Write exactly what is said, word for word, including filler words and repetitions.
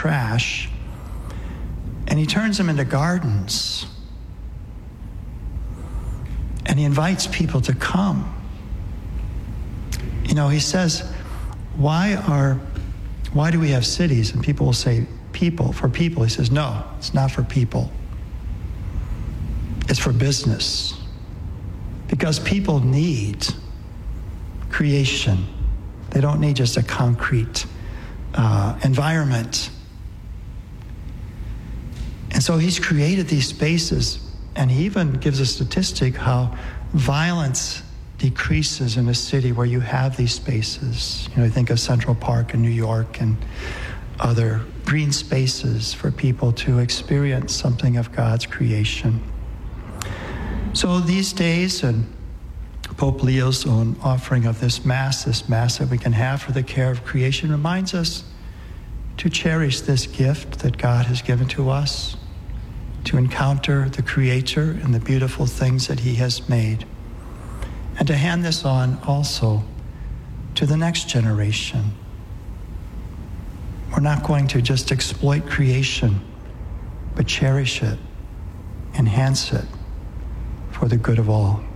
trash, and he turns them into gardens. And he invites people to come. You know, he says, why are, why do we have cities? And people will say, people, for people. He says, no, it's not for people. It's for business. Because people need creation. They don't need just a concrete uh, environment. And so he's created these spaces, and he even gives a statistic how violence decreases in a city where you have these spaces. You know, think of Central Park in New York and other green spaces for people to experience something of God's creation. So these days, and Pope Leo's own offering of this Mass, this Mass that we can have for the care of creation, reminds us to cherish this gift that God has given to us, to encounter the Creator and the beautiful things that he has made, and to hand this on also to the next generation. We're not going to just exploit creation, but cherish it, enhance it for the good of all.